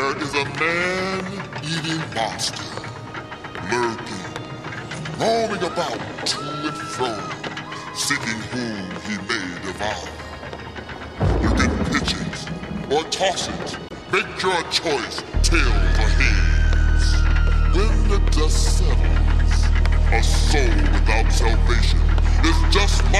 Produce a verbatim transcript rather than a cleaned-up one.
There is a man-eating monster lurking, roaming about to and fro, seeking whom he may devour. You can pitch it or toss it, make your choice, tails or heads. When the dust settles, a soul without salvation is just like